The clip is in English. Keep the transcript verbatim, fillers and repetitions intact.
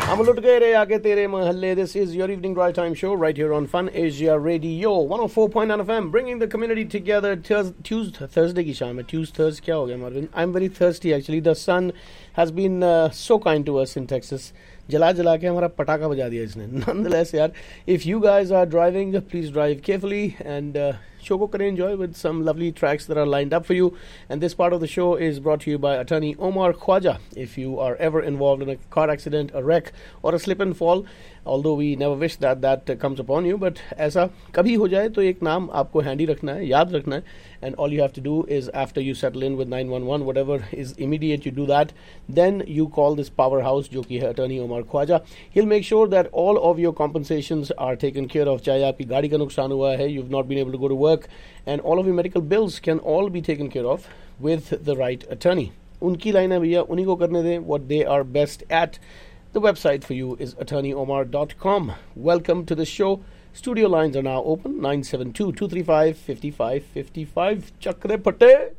हम लुट गए रे आगे तेरे महल्ले. This is your evening drive time show right here on Fun Asia Radio one oh four point nine F M, bringing the community together. Tuesday, Thursday की शाम है. Tuesday, Thursday क्या हो गया Marvin? I'm very thirsty actually. The sun has been uh, so kind to us in Texas. जला जला के हमारा पटाखा बजा दिया इसने. Nonetheless यार, if you guys are driving, please drive carefully and uh, show को करें enjoy with some lovely tracks that are lined up for you. And this part of the show is brought to you by attorney Omar Khwaja. If you are ever involved in a car accident, a wreck or a slip and fall, although we never wish that that uh, comes upon you, but ऐसा कभी हो जाए तो एक नाम आपको handy रखना है, याद रखना है. And all you have to do is after you settle in with nine one one, whatever is immediate, you do that. Then you call this powerhouse, जो कि है attorney Omar Khwaja. He'll make sure that all of your compensations are taken care of. चाहे आपकी गाड़ी का नुकसान हुआ है, you've not been able to go to work, and all of your medical bills can all be taken care of with the right attorney. उनकी line है भैया, उन्हीं को करने दें what they are best at. The website for you is attorney omar dot com. Welcome to the show. Studio lines are now open. nine seven two, two three five, five five five five. Chakre Pate.